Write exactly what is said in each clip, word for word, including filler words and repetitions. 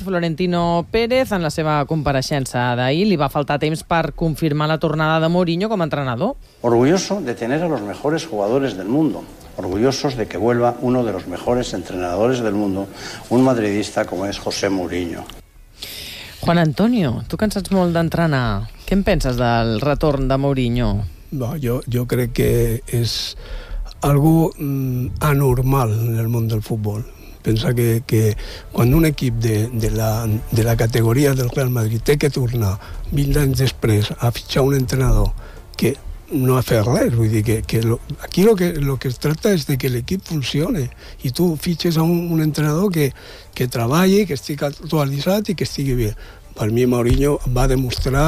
Florentino Pérez, en la seva compareixença d'ahir, li va faltar temps per confirmar la tornada de Mourinho com a entrenador. Orgulloso de tener a los mejores jugadores del mundo, orgullosos de que vuelva uno de los mejores entrenadores del mundo, un madridista como es José Mourinho. Juan Antonio, tu que en saps molt d'entrenar, què en penses del retorn de Mourinho? No, jo, jo crec que és algo mm, anormal en el món del futbol. Pensa que, que quan un equip de, de, la, de la categoria del Real Madrid té que tornar vint anys després a fitxar un entrenador que no ha fet res, vull dir que, que lo, aquí lo que, lo que es tracta és de que l'equip funcione i tu fitxes a un, un entrenador que, que treballi, que estigui actualitzat i que estigui bé. Per mi Mourinho va demostrar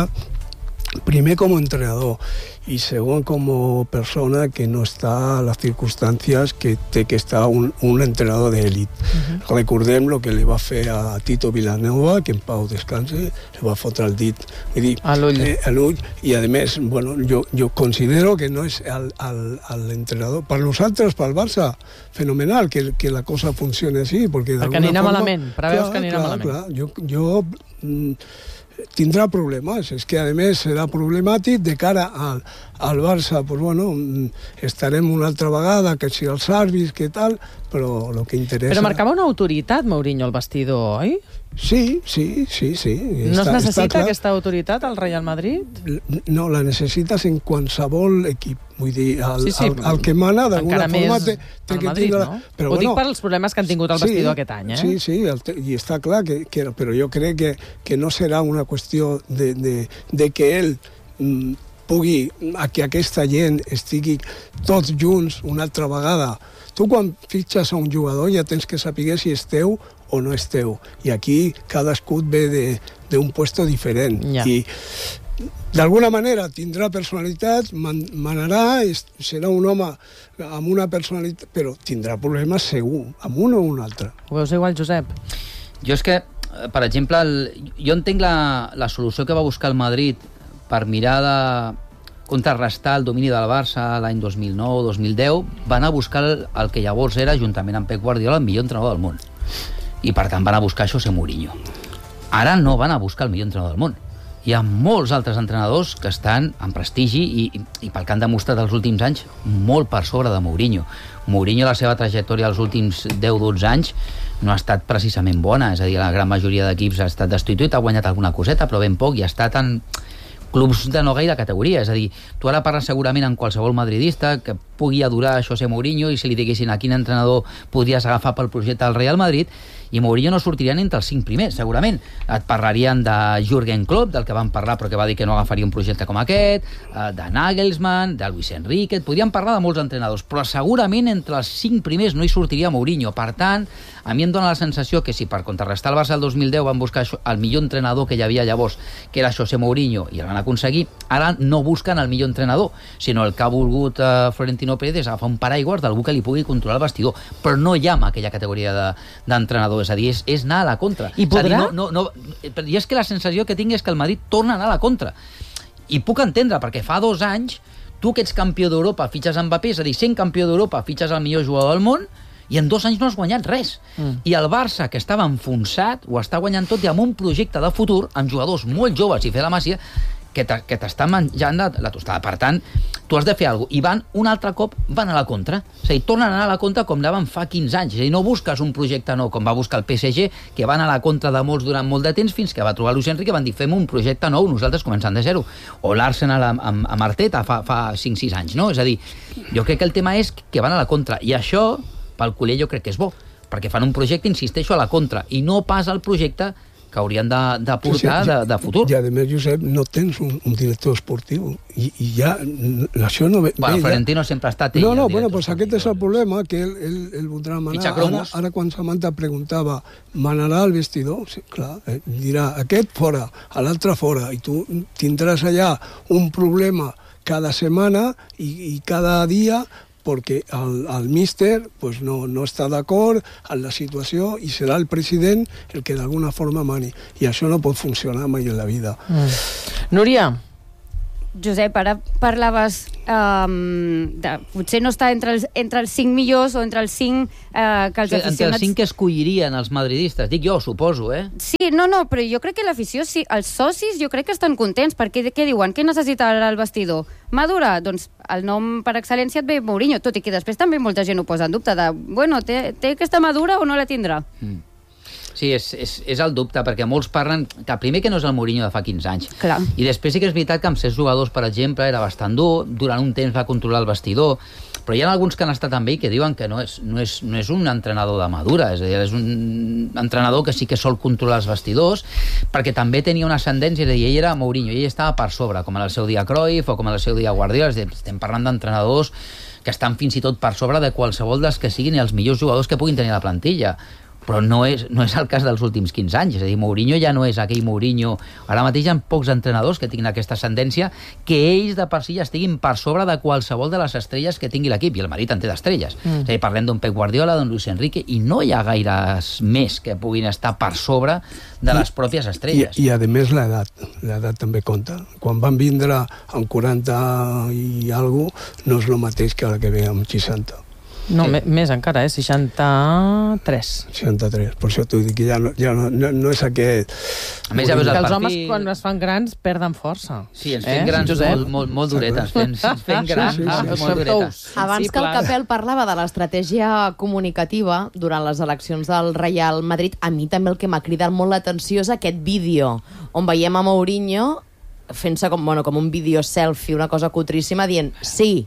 primer como entrenador y segundo como persona que no está a las circunstancias que té que estar un, un entrenador d'elit. Uh-huh. Recordem lo que li va fer a Tito Vilanova, que en pau descanse, li va fotre el dit vull dir, a l'ull. Eh, a l'ull, i a més, bueno, jo, jo considero que no és l'entrenador, per nosaltres, pel Barça, fenomenal que, que la cosa funcione així, perquè, perquè anirà forma, malament, preveus clar, que anirà clar, malament. Clar, jo, jo mm, tindrà problemes, és que a més serà problemàtic de cara al, al Barça, pues bueno, estarem una altra vegada, que si els àrbits, que tal, però el que interessa... Però marcava una autoritat Mourinho al vestidor, oi? Sí, sí, sí, sí. No està, es necessita està aquesta autoritat al Real Madrid? No, la necessites en qualsevol equip. Vull dir, el, sí, sí, el, el que mana d'alguna forma té, té que Madrid, tindre... No? Però, Ho bueno, dic per als problemes que han tingut al vestidor sí, aquest any, eh? Sí, sí, el, i està clar que, que... Però jo crec que, que no serà una qüestió de, de, de que ell mm, pugui... a que aquesta gent estigui tots junts una altra vegada. Tu quan fitxes a un jugador ja tens que saber si és teu o no és teu. I aquí cadascú ve d'un puesto diferent. Ja. I d'alguna manera tindrà personalitat, man, manarà, serà un home amb una personalitat, però tindrà problemes segur, amb un o un altre. Ho veus igual, Josep? Jo és que, per exemple, el, jo entenc la, la solució que va buscar el Madrid per mirar de contrarrestar el domini del Barça l'any dos mil nou dos mil deu, van a buscar el, el que llavors era, juntament amb Pep Guardiola, el millor entrenador del món. I per tant van a buscar José Mourinho. Ara no van a buscar el millor entrenador del món. Hi ha molts altres entrenadors que estan en prestigi i, i, i pel que han demostrat els últims anys, molt per sobre de Mourinho. Mourinho, la seva trajectòria els últims deu dotze anys no ha estat precisament bona, és a dir, la gran majoria d'equips ha estat destituït, ha guanyat alguna coseta, però ben poc, i ha estat en clubs de no gaire categoria. És a dir, tu ara parles segurament amb qualsevol madridista que pugui adorar a José Mourinho i si li diguessin a quin entrenador podries agafar pel projecte del Real Madrid, i Mourinho no sortirien entre els cinc primers, segurament. Et parlarien de Jürgen Klopp, del que van parlar però que va dir que no agafaria un projecte com aquest, de Nagelsmann, de Luis Enrique, et podrien parlar de molts entrenadors, però segurament entre els cinc primers no hi sortiria Mourinho. Per tant, a mi em dóna la sensació que si per contrarrestar el Barça el dos mil deu van buscar el millor entrenador que hi havia llavors, que era José Mourinho, i el van aconseguir, ara no busquen el millor entrenador, sinó el que ha volgut eh, Florentino Pérez és agafar un paraigües d'algú que li pugui controlar el vestidor, però no hi ha aquella categoria d'entrenador, és a dir, és, és anar a la contra. I podrà? És a dir, no, no, no, i és que la sensació que tinc és que el Madrid torna a anar a la contra. I puc entendre, perquè fa dos anys tu que ets campió d'Europa fitxes Mbappé, és a dir, sent campió d'Europa fitxes el millor jugador del món, i en dos anys no has guanyat res. Mm. I el Barça, que estava enfonsat, ho està guanyant tot i amb un projecte de futur, amb jugadors molt joves i fer la màcia, que t'està menjant la, la tostada. Per tant, tu has de fer alguna cosa. I van, un altre cop, van a la contra. És a dir, tornen a anar a la contra com anaven fa quinze anys. És a dir, no busques un projecte nou, com va buscar el P S G, que van a la contra de molts durant molt de temps, fins que va trobar Luis Enrique, que van dir, fem un projecte nou, nosaltres començant de zero. O l'Arsenal amb, amb, amb Arteta fa, fa cinc sis anys, no? És a dir, jo crec que el tema és que van a la contra. I això, pel culer, jo crec que és bo, perquè fan un projecte, insisteixo, a la contra, i no pas al projecte que haurien de, de portar sí, sí, de, de futur. I a més, Josep, no tens un, un director esportiu. I, i ja, això no ve... Bueno, ve, Florentino ja... sempre ha estat... No, no, bueno, pues aquest és el problema, que ell, ell, ell voldrà manar. Ara, ara quan Samantha preguntava, manarà el vestidor? Sí, clar, eh, dirà, aquest fora, a l'altre fora, i tu tindràs allà un problema cada setmana i, i cada dia perquè el, el míster pues, no, no està d'acord amb la situació i serà el president el que d'alguna forma mani. I això no pot funcionar mai en la vida. Mm. Núria, Josep, ara parlaves um, de, potser no està entre els, entre els cinc millors o entre els cinc uh, que els sí, aficionats... Entre els cinc que escollirien els madridistes, dic jo, suposo, eh? Sí, no, no, però jo crec que l'afició, sí, els socis jo crec que estan contents, perquè què diuen? Què necessita ara el vestidor? Madura? Doncs el nom per excel·lència et ve Mourinho, tot i que després també molta gent ho posa en dubte de, bueno, té, té aquesta madura o no la tindrà? Mm. Sí, és, és, és el dubte, perquè molts parlen que primer que no és el Mourinho de fa quinze anys. Clar. I després sí que és veritat que amb certs jugadors, per exemple, era bastant dur, durant un temps va controlar el vestidor, però hi ha alguns que han estat amb ell que diuen que no és, no és, no és un entrenador de madura, és a dir, és un entrenador que sí que sol controlar els vestidors, perquè també tenia una ascendència, és a dir, ell era Mourinho, i ell estava per sobre, com en el seu dia Cruyff o com en el seu dia Guardiola, és a dir, estem parlant d'entrenadors que estan fins i tot per sobre de qualsevol dels que siguin i els millors jugadors que puguin tenir a la plantilla. Però no és, no és el cas dels últims quinze anys. És a dir, Mourinho ja no és aquell Mourinho. Ara mateix hi ha pocs entrenadors que tinguin aquesta ascendència, que ells de per si ja estiguin per sobre de qualsevol de les estrelles que tingui l'equip. I el Madrid en té d'estrelles. Mm. És a dir, parlem d'un Pep Guardiola, d'un Luis Enrique, i no hi ha gaires més que puguin estar per sobre de les pròpies estrelles. I, i a més l'edat. L'edat també compta. Quan van vindre amb quaranta i alguna cosa, no és el mateix que la que ve amb seixanta. No, sí. Més encara, eh? seixanta-tres. seixanta-tres, per això t'ho dic, ja no, ja no, no, no és aquest... A més, ja veus el que els partit... homes, quan es fan grans, perden força. Sí, ens fem eh? grans molt, molt, molt duretes. Ens fem grans sí, sí, sí. molt duretes. Abans que el Capel parlava de l'estratègia comunicativa durant les eleccions del Real Madrid, a mi també el que m'ha cridat molt l'atenció és aquest vídeo on veiem a Mourinho fent-se com, bueno, com un vídeo selfie, una cosa cutríssima, dient sí,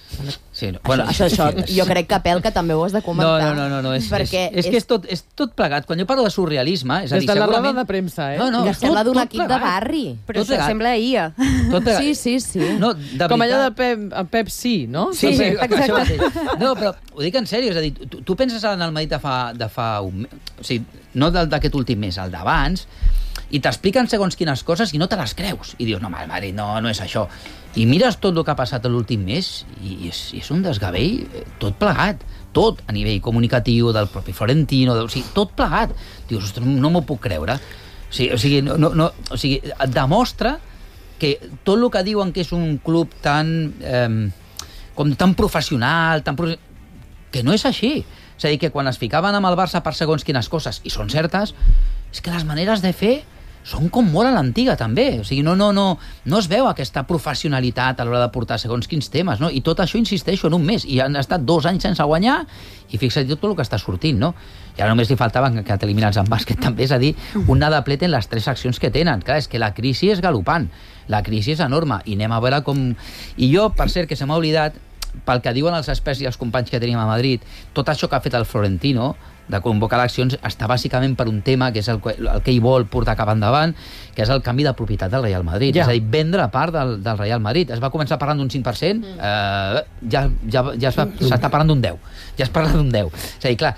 Sí, no. Bueno, això, això, això, jo crec que Capel que també ho has de comentar. No, no, no, no és, perquè és, és, és que és tot, és tot plegat. Quan jo parlo de surrealisme... És a dir, des de la segurament... roda de premsa, eh? No, no, que tot, sembla d'un tot equip plegat. de barri. Però això sembla I A. Tot plegat. Sí, sí, sí. No, de Com allò veritat... del Pep, el Pep sí, no? Sí, sí, exacte. No, però ho dic en sèrio, és a dir, tu, tu penses en el Madrid de fa, de fa un mes, o sigui, no d'aquest últim mes, el d'abans, i t'expliquen segons quines coses i no te les creus. I dius, no, el Madrid no, no és això. I mires tot el que ha passat l'últim mes i és, és un desgavell tot plegat, tot a nivell comunicatiu, del propi Florentino, del, o sigui, tot plegat. Dius, ostres, no m'ho puc creure. O sigui, o sigui, no, no, o sigui, et demostra que tot el que diuen que és un club tan, eh, com tan professional, tan profe... que no és així. És a dir, que quan es ficaven amb el Barça per segons quines coses, i són certes, és que les maneres de fer són com molt a l'antiga, també. O sigui, no, no, no, no es veu aquesta professionalitat a l'hora de portar segons quins temes, no? I tot això, insisteixo, en un mes. I han estat dos anys sense guanyar i fixa't tot el que està sortint, no? I ara només li faltava que t'eliminats en bàsquet, també, és a dir, un anar de plet en les tres accions que tenen. Clar, és que la crisi és galopant, la crisi és enorme, i anem a veure com... I jo, per cert, que se m'ha oblidat, pel que diuen els experts i els companys que tenim a Madrid, tot això que ha fet el Florentino, de convocar eleccions, està bàsicament per un tema que és el que, el que ell vol portar cap endavant, que és el canvi de propietat del Real Madrid. Ja. És a dir, vendre part del, del Real Madrid. Es va començar parlant d'un cinc per cent, mm. eh, ja, ja, ja s'està parlant d'un deu. Ja es parla d'un deu. És a dir, clar,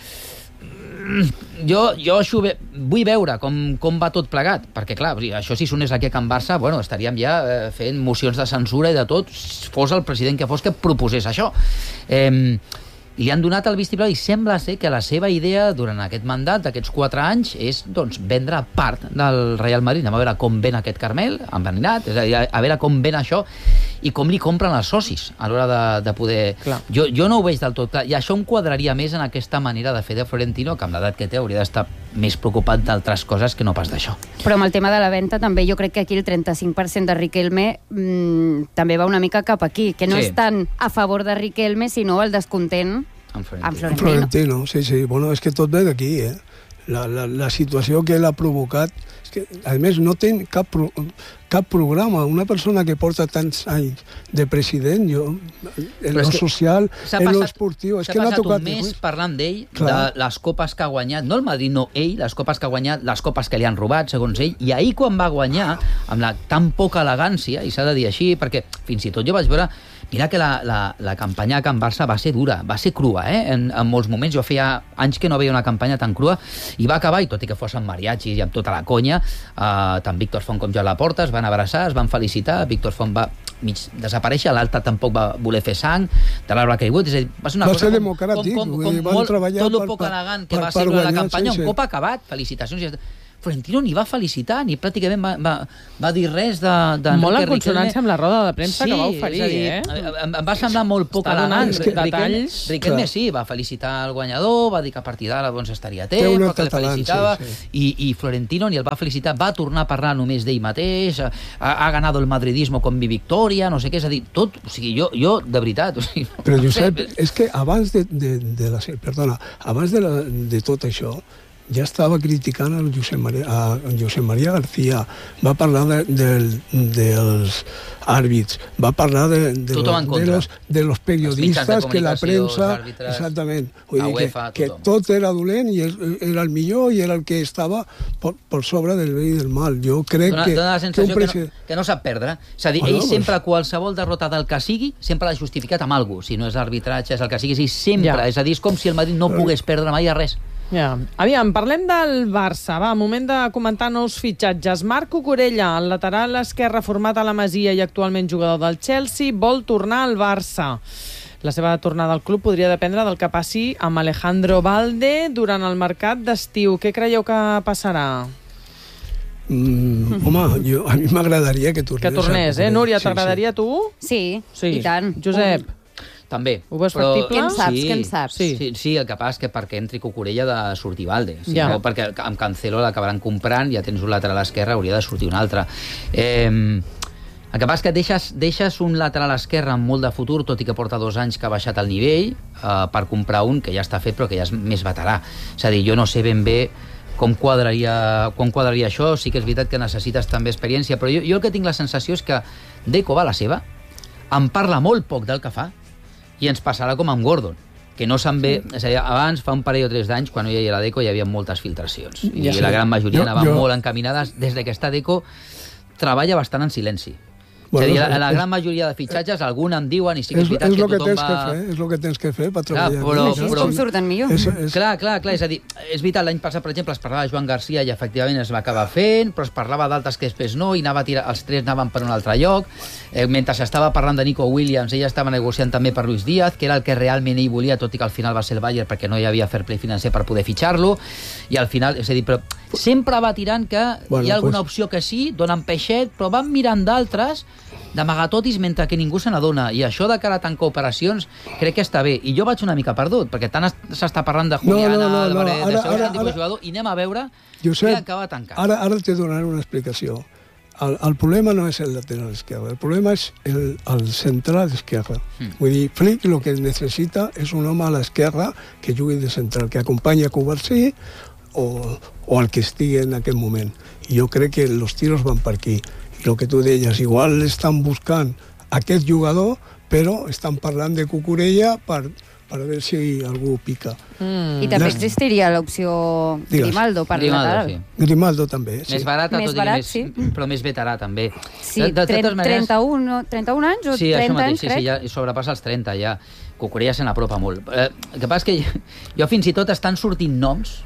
jo, jo això ve, vull veure com, com va tot plegat, perquè clar, això si sonés aquí a Can Barça, bueno, estaríem ja eh, fent mocions de censura i de tot, fos el president que fos que proposés això. Eh, li han donat el vistiplau i sembla ser que la seva idea durant aquest mandat d'aquests quatre anys és doncs, vendre part del Real Madrid. Anem a veure com ven aquest Carmel, enverinat, és a dir, a veure com ven això i com li compren els socis a l'hora de, de poder... Jo, jo no ho veig del tot clar, i això em quadraria més en aquesta manera de fer de Florentino, que amb l'edat que té hauria d'estar més preocupat d'altres coses que no pas d'això. Però amb el tema de la venda també jo crec que aquí el trenta-cinc per cent de Riquelme mmm, també va una mica cap aquí, que no Sí. és tant a favor de Riquelme, sinó el descontent Amb Florentino. amb Florentino. Florentino, sí, sí. Bueno, és que tot ve d'aquí, eh? La, la, la situació que ell ha provocat... És que, a més, no té cap, pro, cap programa. Una persona que porta tants anys de president, jo, en lo social, en lo esportiu... És que no ha tocat... S'ha passat un mes parlant d'ell, de les copes que ha guanyat, no el Madrid, no ell, les copes que ha guanyat, les copes que li han robat, segons ell, i ahir quan va guanyar, amb la tan poca elegància, i s'ha de dir així, perquè fins i tot jo vaig veure... Mira que la, la, la campanya a Can Barça va ser dura, va ser crua, eh? En, en molts moments. Jo feia anys que no veia una campanya tan crua i va acabar, i tot i que fos amb mariachis i amb tota la conya, eh, tant Víctor Font com Joan Laporta es van abraçar, es van felicitar, Víctor Font va mig desaparèixer, l'altre tampoc va voler fer sang, de l'arbre caigut, és a dir, va ser una va cosa ser com, democràtic, com, com, vull dir, com van molt, treballar tot el per- poc per- elegant que per- va per ser durant la guanyar, campanya, sí, un sí. cop acabat, felicitacions i ja està. Florentino ni va felicitar, ni pràcticament va, va, va dir res de... de molt en consonància amb la roda de premsa sí, que va oferir, dir, eh? Em, em va semblar molt poc elegant. Detalls... Riquelme sí, va felicitar el guanyador, va dir que a partir d'ara doncs, estaria té, però que el felicitava, sí, sí. I, i Florentino ni el va felicitar, va tornar a parlar només d'ell mateix, ha, ha ganado el madridismo con mi victoria, no sé què, és a dir, tot, o sigui, jo, jo de veritat... O sigui, però Josep, no sé, és que abans de, de, de la... Perdona, abans de, la, de tot això, ja estava criticant el Josep Maria, a Josep Maria García, va parlar de, de, dels àrbits, va parlar de, de, los, de, los, de los periodistes, que la premsa... Exactament. Vull dir UEFA, que, que tot era dolent i era el millor i era el que estava per, per sobre del bé i del mal. Jo crec dona, que... Dona la sensació que, president... que, no, que no sap perdre. És a dir, bueno, ell sempre, pues... qualsevol derrota del que sigui, sempre l'ha justificat amb alguna cosa. Si no és arbitratge, és el que sigui, sí, sempre. Ja. És a dir, és com si el Madrid no Però... pogués perdre mai a res. Ja. Aviam, parlem del Barça. Va, moment de comentar nous fitxatges. Marc Cucurella, el lateral esquerre format a la Masia i actualment jugador del Chelsea, vol tornar al Barça. La seva tornada al club podria dependre del que passi amb Alejandro Balde durant el mercat d'estiu. Què creieu que passarà? Mm, home, jo, a mi m'agradaria que tornés. Que tornés, eh? Núria, t'agradaria sí, sí. tu? Sí, sí, i tant. Josep? Um... També. Ho veus factible? Què en saps? Sí, què en saps? Sí. Sí, sí, el que passa és que perquè entri Cucurella de sortir Balde. Si ja. no, perquè amb Cancelo l'acabaran comprant, ja tens un lateral esquerre, hauria de sortir un altre. Eh, el que passa és que deixes, deixes un lateral esquerre amb molt de futur, tot i que porta dos anys que ha baixat el nivell, eh, per comprar un que ja està fet però que ja és més veterà. És a dir, jo no sé ben bé com quadraria, com quadraria això. Sí que és veritat que necessites també experiència, però jo, jo el que tinc la sensació és que Deco va a la seva, en parla molt poc del que fa, i ens passarà com amb Gordon, que no se'n ve... Sí. És a dir, abans, fa un parell o tres d'anys, quan no hi havia la Deco, hi havia moltes filtracions. I ja la gran majoria jo, anaven jo... molt encaminades. Des que està Deco, treballa bastant en silenci. Bueno, és a dir, la, la gran majoria de fitxatges, algun em diuen, i sí que és, és veritat és que tothom que va... Que fer, és el que tens que fer per treballar. Clar, però, Així és però... com surten millor. És, és... Clar, clar, clar, és a dir, és veritat, l'any passat, per exemple, es parlava de Joan Garcia i efectivament es va acabar fent, però es parlava d'altres que després no, i anava a tirar, els tres anaven per un altre lloc. Eh, mentre s'estava parlant de Nico Williams, ella estava negociant també per Luis Díaz, que era el que realment ell volia, tot i que al final va ser el Bayern perquè no hi havia fair play financer per poder fitxar-lo, i al final, és a dir, però sempre va tirant que bueno, hi ha alguna pues... opció que sí, donen peixet, però van mirant d'altres d'amagatotis mentre que ningú se n'adona, i això de cara a tancar operacions crec que està bé, i jo vaig una mica perdut perquè tant s'està parlant de Juliana, no, no, no, no. Ara, de segons quin tipus de jugador, i anem a veure Josep, què acaba tancant. Ara, ara te donaré una explicació. El, el problema no és el lateral esquerre, el problema és el, el central esquerre. Mm. Vull dir, Flick el que necessita és un home a l'esquerra que jugui de central, que acompanyi a Covarsí o, o el que estigui en aquest moment. I jo crec que els tiros van per aquí. I el que tu deies, igual estan buscant aquest jugador, però estan parlant de Cucurella per, per veure si algú pica. Mm. I també existiria l'opció Grimaldo per Grimaldo, lateral. Sí. Grimaldo també, sí. Més barata, més tot barat, i més, sí. però més veterà també. Sí, de, de, de maneres... trenta-un, trenta-un anys o sí, trenta mateix, anys, sí, crec. Sí, ja sobrepassa els trenta, ja. Cucurella se n'apropa molt. Eh, el que passa és que jo fins i tot estan sortint noms...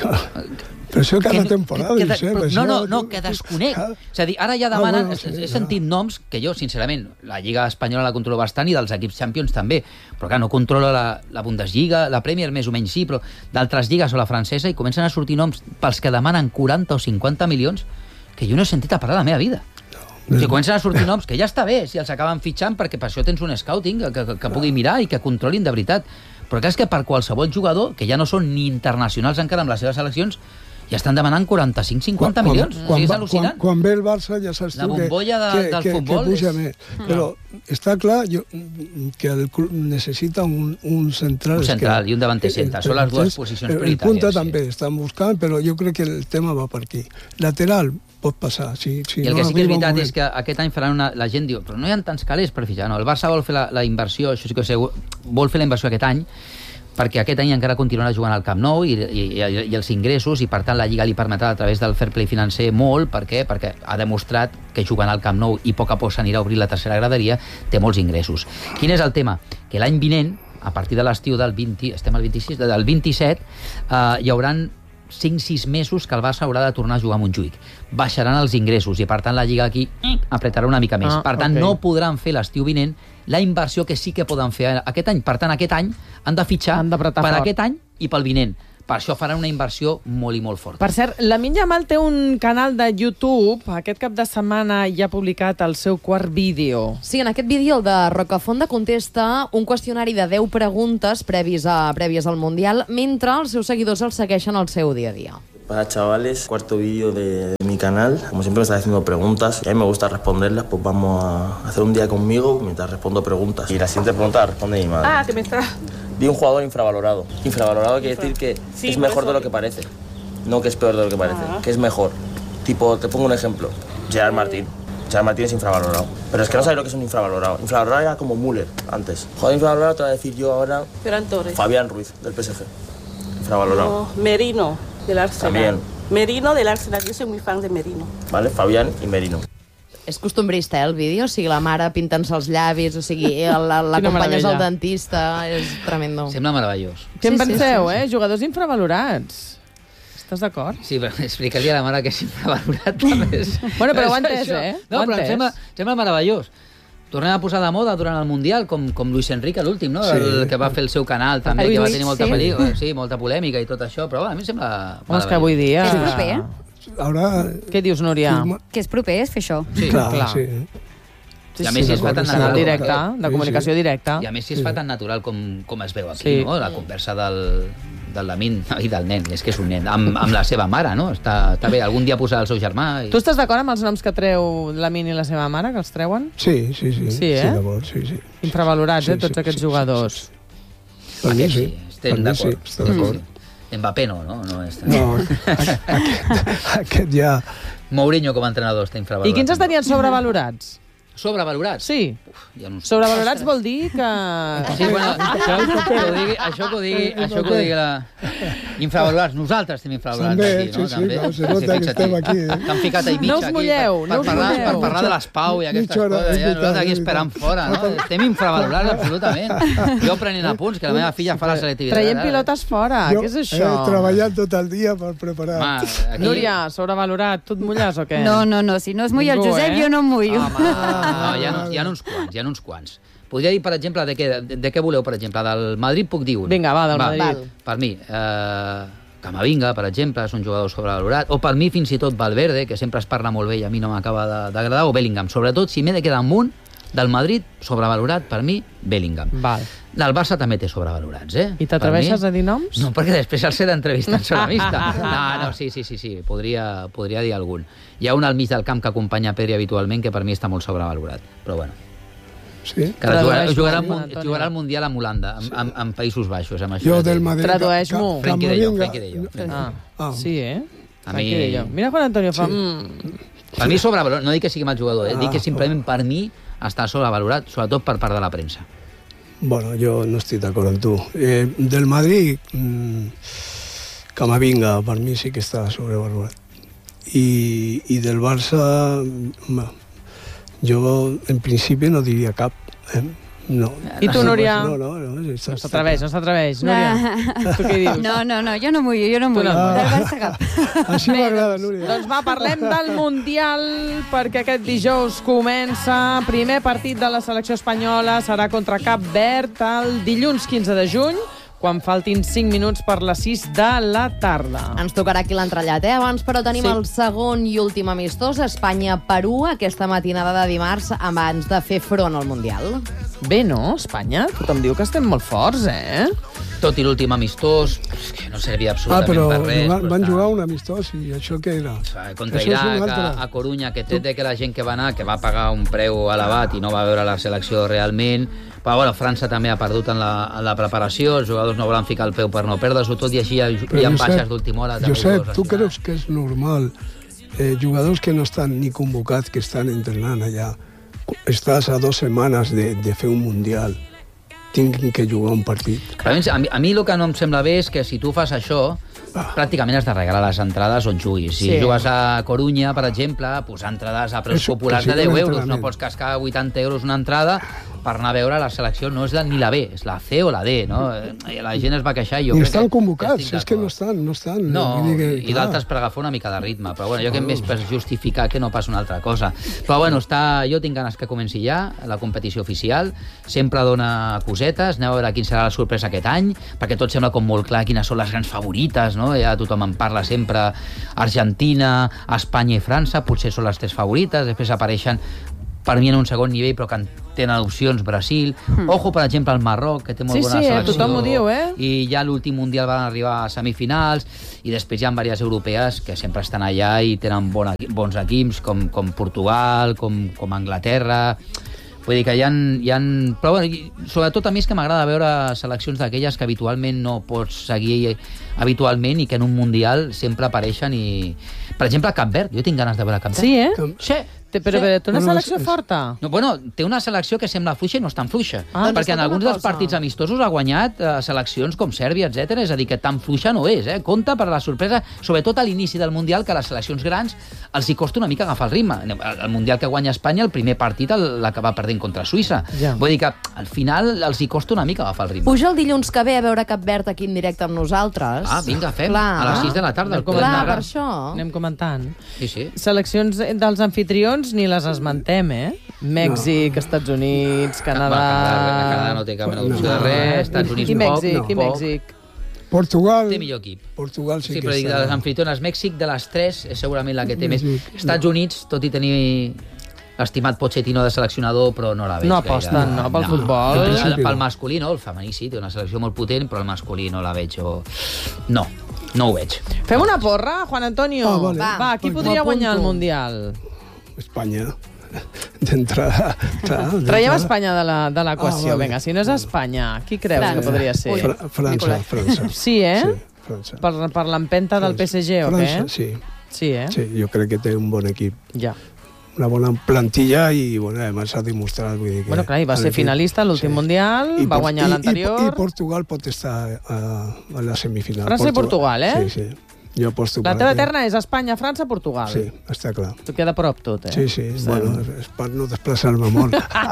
Però això cada que, temporada, que, que, Josep, però, això... No, no, no, que desconec. És a dir, ara ja demanen... Ah, bueno, sí, he sentit ja. noms que jo, sincerament, la Lliga Espanyola la controlo bastant i dels equips Champions també, però clar, no controlo la, la Bundesliga, la Premier més o menys sí, però d'altres lligues o la francesa, i comencen a sortir noms pels que demanen quaranta o cinquanta milions que jo no he sentit a parlar a la meva vida. No. Que comencen a sortir noms que ja està bé si els acaben fitxant, perquè per això tens un scouting que, que, que pugui mirar i que controlin de veritat. Però clar, és que per qualsevol jugador, que ja no són ni internacionals encara amb les seves seleccions, ja estan demanant quaranta-cinc cinquanta milions. Quan, o sigui, és Quan, al·lucinant. quan ve el Barça ja saps tu la bombolla de, que, del que, futbol que puja és... més. Però està clar jo, que el club necessita un, un central. Un central i un davanter centre. Són les dues posicions prioritàries. El punta sí. també estan buscant, però jo crec que el tema va per aquí. Lateral pot passar. Si, si I el no que sí que és veritat moment... és que aquest any faran una... La gent diu, però no hi ha tants calés per fitxar. No, el Barça vol fer la, la inversió, això sí que ho sé, vol fer la inversió aquest any, perquè aquest any encara continuarà jugant al Camp Nou i, i, i els ingressos, i per tant la Lliga li permetrà a través del fair play financer molt, per què? Perquè ha demostrat que jugant al Camp Nou i a poc a poc s'anirà a obrir la tercera graderia, té molts ingressos. Quin és el tema? Que l'any vinent, a partir de l'estiu del vint, estem al vint-i-sis, del vint-i-set, eh, hi hauran cinc sis mesos que el Barça haurà de tornar a jugar a Montjuïc. Baixaran els ingressos i per tant la Lliga aquí apretarà una mica més. Ah, per tant, okay. no podran fer l'estiu vinent la inversió que sí que poden fer aquest any. Per tant, aquest any han de fitxar han per fort. aquest any i pel vinent. per això faran una inversió molt i molt forta. Per cert, Lamine Yamal té un canal de YouTube. Aquest cap de setmana ja ha publicat el seu quart vídeo. Sí, en aquest vídeo el de Rocafonda contesta un qüestionari de deu preguntes prèvies, a, prèvies al Mundial, mentre els seus seguidors el segueixen al seu dia a dia. Para chavales, cuarto vídeo de, de mi canal. Como siempre me están haciendo preguntas y a mí me gusta responderlas, pues vamos a hacer un día conmigo mientras respondo preguntas. Y la siguiente pregunta la responde mi madre. Ah, que me está... Vi un jugador infravalorado. Infravalorado quiere decir que sí, es mejor eso... de lo que parece. No que es peor de lo que parece, ah. que es mejor. Tipo, te pongo un ejemplo. Gerard Martín. Gerard Martín es infravalorado. Pero es que no sabes lo que es un infravalorado. Infravalorado era como Müller antes. Jugador infravalorado te voy a decir yo ahora... Ferran Torres. Fabián Ruiz, del P S G. Infravalorado. No, Merino. Del Arsenal. También. Merino del Arsenal, yo soy muy fan de Merino. Vale, Fabián y Merino. És costumbrista, eh, el vídeo? O sigui, la mare pintant-se els llavis, o sigui, la, la companya és el dentista, és tremendo. Sembla meravellós. Què en Sí, sí, penseu, sí, sí. eh? Jugadors infravalorats. Estàs d'acord? Sí, però explica-li a la mare que és infravalorat també. Bueno, però ho ha entès, eh? No, Ho ha però em entès. sembla, sembla meravellós. Tornem a posar de moda durant el Mundial, com, com Luis Enrique, l'últim, no? Sí. El que va fer el seu canal, també, Ai, que va Luis, tenir molta, sí. pel·lícula, sí, molta polèmica i tot això, però bueno, a mi em sembla Home, és que avui dia... Que és proper, eh? Ahora... Què dius, Núria? firma- Que és proper, és fer això. Sí, Clar, clar. sí. Sí, I a més, si es fa tan el canal natural. directe, de Sí, comunicació sí. directa. I a més, si es fa tan natural com, com es veu aquí, Sí. no? La conversa del, del Lamine i del nen, és que és un nen, amb, amb la seva mare, no? Està, està bé, algun dia posar el seu germà... I... Tu estàs d'acord amb els noms que treu Lamine i la seva mare, que els treuen? Sí, sí, sí. Sí, eh? Sí, d'acord, sí, sí. Infravalorats, Sí, eh, tots sí, aquests sí, jugadors. sí, sí. Per mi Aquest sí. sí, estem Per mi sí, d'acord. està d'acord. Mbappé no, no? no és... No, aquest, aquest ja... Mourinho com a entrenador està infravalorat. I quins estarien sobrevalorats? Sobrevalorats? Sí. Uf, ja no ho sé. Sobrevalorats vol dir que... Sí, bueno, això, que ho digui, això que ho digui, això que ho digui la... Infravalorats, nosaltres estem infravalorats També, aquí, no? sí, sí, no, se nota que fixa't, estem aquí, eh? T'han ficat ahí mig No us aquí mulleu, per, no per, us parlar, mulleu. per parlar de les Pau i aquestes Mitja hora, coses, és ja, veritat, nosaltres aquí és esperant veritat. fora, no? Estem infravalorats absolutament. Jo prenent apunts, que la meva filla fa la selectivitat. Traient pilotes fora, Jo què és això? he treballat tot el dia per preparar. Home, aquí... Núria, sobrevalorat, tu et mulles o què? No, no, no, si no es mulla el Ningú, Josep, eh? jo no em mullo. Home, no, hi ha, hi ha uns quants, hi ha uns quants. Podria dir, per exemple, de què, de, de què voleu, per exemple? Del Madrid puc dir un. Vinga, va, del Madrid. Val. Per mi, eh, Camavinga, per exemple, és un jugador sobrevalorat. O per mi, fins i tot, Valverde, que sempre es parla molt bé i a mi no m'acaba de- d'agradar, o Bellingham. Sobretot, si m'he de quedar amb un, del Madrid, sobrevalorat, per mi, Bellingham. Val. Del Barça també té sobrevalorats, eh? I t'atreveixes Per a dir noms? No, perquè després els he d'entrevistar en sola vista. No, no, sí, sí, sí, sí, podria, podria dir algun. Hi ha un al mig del camp que acompanya Pedri habitualment que per mi està molt sobrevalorat, però bueno. Sí? Que ara jugarà, Tradueix-m'ho, jugarà, al Joan mun- Antonio. jugarà al Mundial amb Holanda, amb, amb, amb Països Baixos. Amb això Jo ja del t'he dit. Madrid... Tradueix-m'ho. Ca- Frenkie de Jong, Camavinga- Frenkie de Jong, Frenkie. Ah, Ah. sí, eh? A mi- Aquí de jo. Mira quan Antonio fa... Mm. Per mi sobrevalorat, no dic que sigui mal jugador, eh? dic que Ah, simplement per mi està sobrevalorat, sobretot per part de la premsa. Bueno, yo no estoy de acuerdo con tú. Eh, del Madrid, mmm, Camavinga, para mí sí que está sobrevalorado. Y, y del Barça, mm, yo en principio no diría cap. Eh? No. I tu, Núria? No, no, no. Está, No s'atreveix, no s'atreveix. Núria, tu què dius? No, no, no, jo no mullo, jo no mullo. no. Del Barça cap. Així m'agrada, Núria. Doncs va, parlem del Mundial, perquè aquest dijous comença. Primer partit de la selecció espanyola serà contra Cap Verd el dilluns quinze de juny, quan faltin cinc minuts per les sis de la tarda. Ens tocarà aquí l'entrellat, eh? Abans, però, tenim Sí. el segon i últim amistós, Espanya-Perú, aquesta matinada de dimarts, abans de fer front al Mundial. Bé, no, Espanya? Tothom diu que estem molt forts, eh? Tot i l'últim amistós, és que no servia Ah, absolutament però per res. van, però van està- jugar un amistós i això què era? Contra Això és un Iraq, a, altre. a Corunya, que tret de que la gent que va anar, que va pagar un preu elevat i no va veure la selecció realment, però bueno, França també ha perdut en la, en la preparació, els jugadors no volen ficar el peu per no perdre-s'ho tot, i així hi ha, hi ha baixes d'última hora. també Josep, jugadors ¿tú lesionats. crees que es normal eh, jugadores que no están ni convocados, que están entrenando allá, estás a dos semanas de, de fer un mundial, tinguin que jugar un partit? Però a mi, a mi el que no em sembla bé és que si tu fas això, Ah. pràcticament has de regalar les entrades on juguis. Si Sí. jugues a Corunya, per exemple, posar entrades a preus Eso, populars que de sigui deu un euros. No entrenament. pots cascar vuitanta euros una entrada per anar a veure la selecció no és la, ni la B, és la C o la D, no? La gent es va queixar. Jo I crec estan que convocats, és que no estan, no estan. No, que, i d'altres per agafar una mica de ritme, però bueno, jo que més per justificar que no passa una altra cosa. Però bueno, està, jo tinc ganes que comenci ja la competició oficial, sempre dona cosetes, aneu a veure quin serà la sorpresa aquest any, perquè tot sembla com molt clar quines són les grans favorites, no? Ja tothom en parla sempre, Argentina, Espanya i França, potser són les tres favorites, després apareixen per mi en un segon nivell, però que tenen opcions Brasil. Mm. Ojo, per exemple, el Marroc, que té molt sí, bona sí, selecció. Sí, tothom ho diu, eh? I ja l'últim Mundial van arribar a semifinals, i després hi ha diverses europees que sempre estan allà i tenen bon, bons equips, com, com Portugal, com, com Anglaterra. Vull dir que hi ha... Hi ha però, bueno, sobretot a mi és que m'agrada veure seleccions d'aquelles que habitualment no pots seguir habitualment i que en un Mundial sempre apareixen i... Per exemple, Cap Verd. Jo tinc ganes de veure Cap Verd. Sí, eh? Sí. Té, però, però té una selecció forta. No, bueno, té una selecció que sembla fluixa i no és tan fluixa. Ah, perquè en alguns dels partits amistosos ha guanyat eh, seleccions com Sèrbia, etcètera. És a dir, que tan fluixa no és. Eh? Compte per la sorpresa, sobretot a l'inici del Mundial, que a les seleccions grans els hi costa una mica agafar el ritme. El Mundial que guanya Espanya, el primer partit l'acaba perdent contra Suïssa. Ja. Vull dir que al final els hi costa una mica agafar el ritme. Puja el dilluns que ve a veure Cap Verd aquí en directe amb nosaltres. Ah, vinga, fem. Clar. A les sis de la tarda. Clar, per això. Anem comentant. Sí, sí. Seleccions dels anfitrions ni les esmentem, eh? Mèxic, no. Estats Units, Canadà... Canadà no té cap mena d'opció de res, Estats Units I Mèxic, poc, i Mèxic. Portugal... Té millor equip. Portugal sí, sí que però està... de les anfitriones, Mèxic, de les tres, és segurament la que té més. Estats Units, tot i tenir l'estimat Pochettino de seleccionador, però no la veig no aposten, gaire. no, pel no. futbol. El, pel masculí, no, el femení sí, té una selecció molt potent, però el masculí no la veig. O... No, no ho veig. Fem una porra, Juan Antonio? Ah, vale. Va, Va, qui podria guanyar el Mundial? Espanya. D'entrada. Traiem Espanya de l'equació. Ah, vale. Vinga, si no és Espanya, qui creus França. Que podria ser? Fra França, França. Sí, eh? Sí, França. Per, per l'empenta del P S G, o França, què? Sí. Sí, eh? Sí, jo crec que té un bon equip. Ja. Una bona plantilla i, bueno, además s'ha demostrat. Vull dir que bueno, clar, i va ser finalista a l'últim sí. Mundial, I va guanyar l'anterior... I, I Portugal pot estar a, a la semifinal. França i Portugal, eh? Sí, sí. Jo aposto la teva terna és Espanya, França, Portugal. Sí, està clar. Tu queda prop tot, eh? Sí, sí, sí. Bueno, és per no desplaçar-me molt.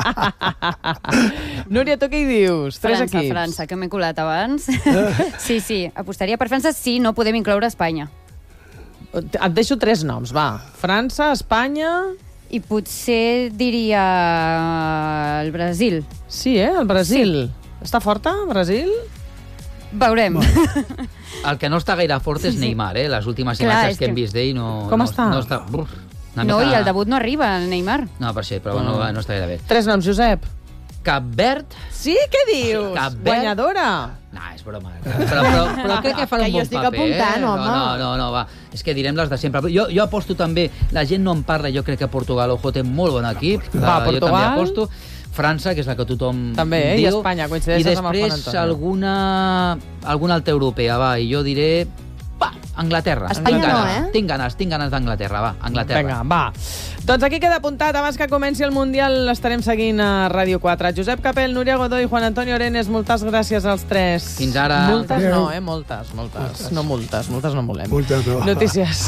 Núria, tu què hi dius? Tres França, equips. França, que m'he colat abans. sí, sí, apostaria per França si no podem incloure Espanya. Et deixo tres noms, va. França, Espanya... I potser diria el Brasil. Sí, eh? El Brasil. Sí. Està forta, Brasil? Veurem. Bueno. El que no està gaire fort és Neymar, eh? Les últimes Clar, imatges que hem vist d'ell no... Com no, està? No, està... Uf, no mica... i el debut no arriba, el Neymar. No, per ser, però no, no està gaire bé. Tres noms, Josep. Cap Verd. Sí, què dius? Cap Verd. Guanyadora. No, és broma. Però, però, però crec que farà un bon paper. Apuntant, eh? home. No, no, no, no, va. És que direm les de sempre. Jo, jo aposto també, la gent no en parla, jo crec que Portugal, ojo, té molt bon equip. Va, Portugal. Jo també aposto. França, que és la que tothom també, eh? diu. I Espanya, coincideixes amb el Juan Antonio. I després alguna, alguna altra europea, va, i jo diré... Va, Anglaterra. Espanya tinc no, ganes, eh? Tinc ganes, tinc ganes d'Anglaterra, va, Anglaterra. Vinga, va. Doncs aquí queda apuntat, abans que comenci el Mundial l'estarem seguint a Ràdio quatre. Josep Capel, Núria Godó i Juan Antonio Arenes, moltes gràcies als tres. Fins ara. Moltes no, eh? Moltes, moltes. moltes. No multes, moltes no volem. Moltes no. Notícies.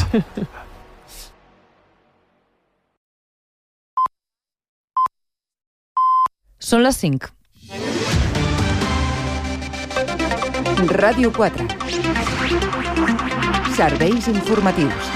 Són les cinc. Ràdio quatre. Serveis informatius.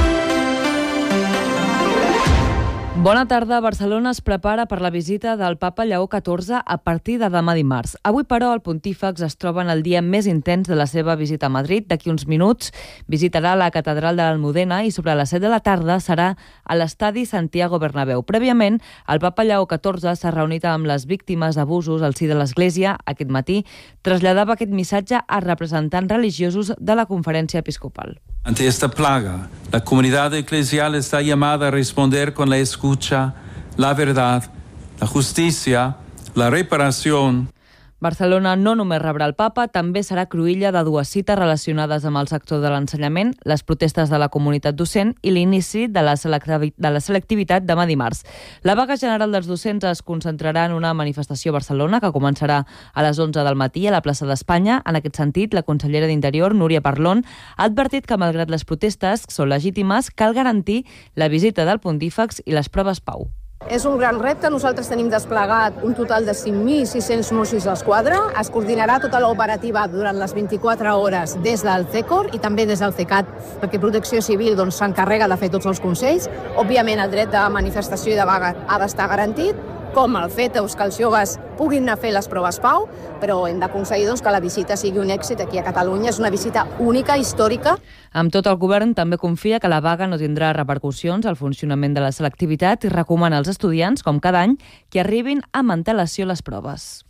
Bona tarda. Barcelona es prepara per la visita del papa Lleó catorze a partir de demà dimarts. Avui, però, el pontífex es troba en el dia més intens de la seva visita a Madrid. D'aquí uns minuts visitarà la catedral de l'Almudena i sobre les set de la tarda serà a l'estadi Santiago Bernabéu. Prèviament, el papa Lleó catorze s'ha reunit amb les víctimes d'abusos al si de l'Església. Aquest matí traslladava aquest missatge a representants religiosos de la Conferència Episcopal. Ante esta plaga, la comunidad eclesial está llamada a responder con la escucha, la verdad, la justicia, la reparación. Barcelona no només rebrà el papa, també serà cruïlla de dues cites relacionades amb el sector de l'ensenyament, les protestes de la comunitat docent i l'inici de la de la selectivitat demà dimarts. La vaga general dels docents es concentrarà en una manifestació a Barcelona que començarà a les onze del matí a la plaça d'Espanya. En aquest sentit, la consellera d'Interior, Núria Parlon, ha advertit que, malgrat les protestes són legítimes, cal garantir la visita del pontífex i les proves pau. És un gran repte. Nosaltres tenim desplegat un total de cinc mil sis-cents Mossos d'Esquadra. Es coordinarà tota l'operativa durant les vint-i-quatre hores des del C E C O R i també des del C E C A T, perquè Protecció Civil doncs, s'encarrega de fer tots els consells. Òbviament, el dret de manifestació i de vaga ha d'estar garantit, com el fet que els joves puguin anar a fer les proves Pau, però hem d'aconseguir doncs, que la visita sigui un èxit aquí a Catalunya. És una visita única, històrica. Amb tot, el govern també confia que la vaga no tindrà repercussions al funcionament de la selectivitat i recomana als estudiants, com cada any, que arribin amb antelació les proves.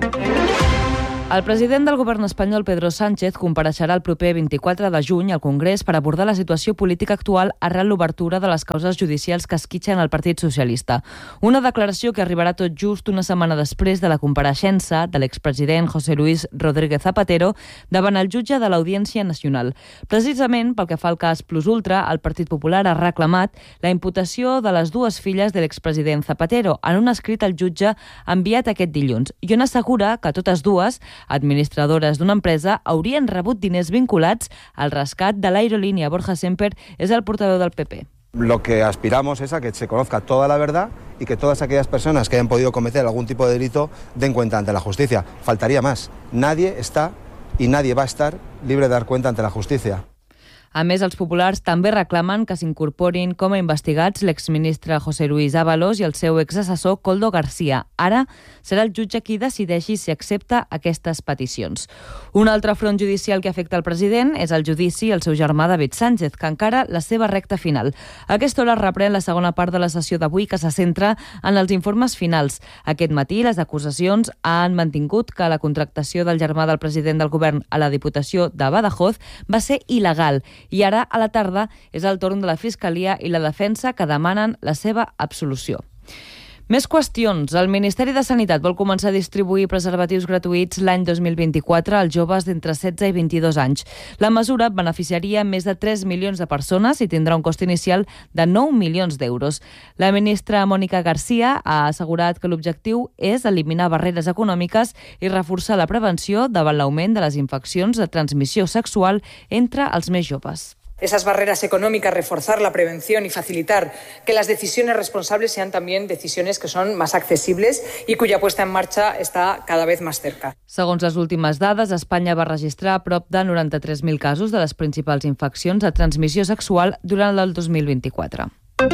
El president del govern espanyol, Pedro Sánchez, compareixerà el proper vint-i-quatre de juny al Congrés per abordar la situació política actual arrel l'obertura de les causes judicials que esquitxen el Partit Socialista. Una declaració que arribarà tot just una setmana després de la compareixença de l'expresident José Luis Rodríguez Zapatero davant el jutge de l'Audiència Nacional. Precisament pel que fa al cas Plus Ultra, el Partit Popular ha reclamat la imputació de les dues filles de l'expresident Zapatero en un escrit al jutge enviat aquest dilluns, i on assegura que totes dues, administradores d'una empresa, haurien rebut diners vinculats al rescat de l'aerolínea. Borja Semper és el portaveu del P P. Lo que aspiramos es a que se conozca toda la verdad y que todas aquellas personas que hayan podido cometer algún tipo de delito den cuenta ante la justicia. Faltaría más. Nadie está y nadie va a estar libre de dar cuenta ante la justicia. A més, els populars també reclamen que s'incorporin com a investigats l'exministre José Luis Ábalos i el seu exassessor Koldo García. Ara serà el jutge qui decideixi si accepta aquestes peticions. Un altre front judicial que afecta el president és el judici al seu germà David Sánchez, que encara la seva recta final. A aquesta hora reprèn la segona part de la sessió d'avui, que se centra en els informes finals. Aquest matí, les acusacions han mantingut que la contractació del germà del president del govern a la Diputació de Badajoz va ser il·legal. I ara, a la tarda, és el torn de la Fiscalia i la defensa que demanen la seva absolució. Més qüestions. El Ministeri de Sanitat vol començar a distribuir preservatius gratuïts l'any dos mil vint-i-quatre als joves d'entre setze i vint-i-dos anys. La mesura beneficiaria més de tres milions de persones i tindrà un cost inicial de nou milions d'euros. La ministra Mònica García ha assegurat que l'objectiu és eliminar barreres econòmiques i reforçar la prevenció davant l'augment de les infeccions de transmissió sexual entre els més joves. Esas barreras económicas, reforzar la prevención y facilitar que las decisiones responsables sean también decisiones que son más accesibles y cuya puesta en marcha está cada vez más cerca. Segons les últimes dades, Espanya va registrar prop de noranta-tres mil casos de les principals infeccions de transmissió sexual durant el dos mil vint-i-quatre.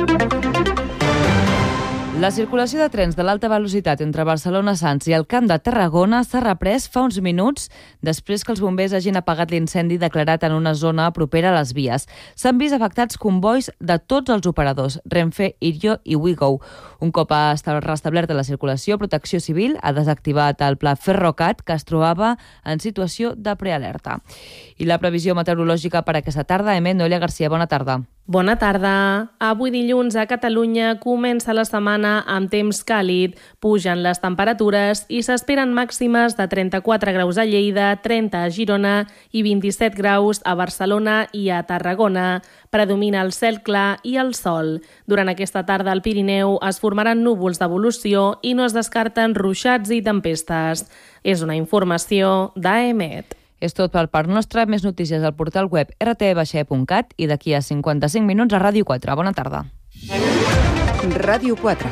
La circulació de trens de l'alta velocitat entre Barcelona-Sants i el Camp de Tarragona s'ha reprès fa uns minuts després que els bombers hagin apagat l'incendi declarat en una zona propera a les vies. S'han vist afectats convois de tots els operadors, Renfe, Irio i Wigo. Un cop ha estat restablerta la circulació, Protecció Civil ha desactivat el pla Ferrocat, que es trobava en situació de prealerta. I la previsió meteorològica per aquesta tarda, emet Noelia García. Bona tarda. Bona tarda. Avui dilluns a Catalunya comença la setmana amb temps càlid. Pugen les temperatures i s'esperen màximes de trenta-quatre graus a Lleida, trenta a Girona i vint-i-set graus a Barcelona i a Tarragona. Predomina el cel clar i el sol. Durant aquesta tarda al Pirineu es formaran núvols d'evolució i no es descarten ruixats i tempestes. És una informació d'A E M E T. És tot per part nostra. Més notícies al portal web erre te baixa e punt cat i d'aquí a cinquanta-cinc minuts a Ràdio quatre. Bona tarda. Ràdio quatre.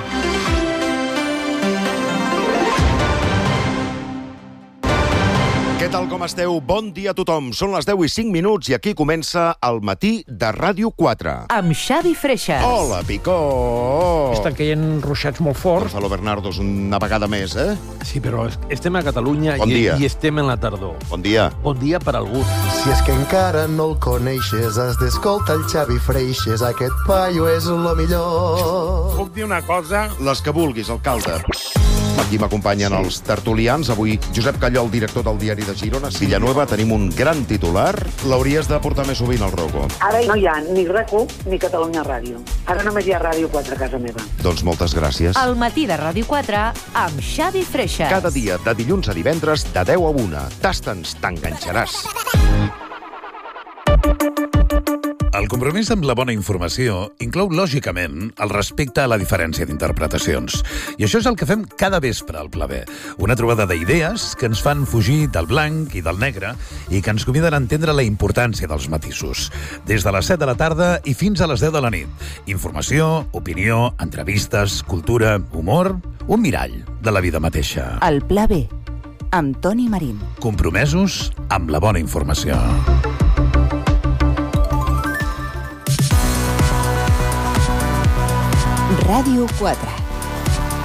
Què tal, com esteu? Bon dia a tothom. Són les deu i cinc minuts i aquí comença el matí de Ràdio quatre. Amb Xavi Freixas. Hola, Picó! Estan caient ruixats molt forts. Gonzalo Bernardos, una vegada més, eh? Sí, però estem a Catalunya bon i, dia. i estem en la tardor. Bon dia. Bon dia per algú. Si és que encara no el coneixes, has d'escoltar el Xavi Freixas. Aquest paio és lo millor. Puc dir una cosa? Les que vulguis, alcalde. Aquí m'acompanyen sí. els tertulians. Avui, Josep Callol, director del Diari de Girona. Villanueva, tenim un gran titular. L'hauries de portar més sovint al Roco. Ara no hi ha ni RAC1 ni Catalunya Ràdio. Ara només hi ha Ràdio quatre a casa meva. Doncs moltes gràcies. El matí de Ràdio quatre amb Xavi Freixas. Cada dia, de dilluns a divendres, de deu a una. Tasta'ns, t'enganxaràs. El compromís amb la bona informació inclou, lògicament, el respecte a la diferència d'interpretacions. I això és el que fem cada vespre al Pla B. Una trobada d'idees que ens fan fugir del blanc i del negre i que ens conviden a entendre la importància dels matisos. Des de les set de la tarda i fins a les deu de la nit. Informació, opinió, entrevistes, cultura, humor, un mirall de la vida mateixa. El Pla B, amb Toni Marín. Compromesos amb la bona informació. Ràdio quatre.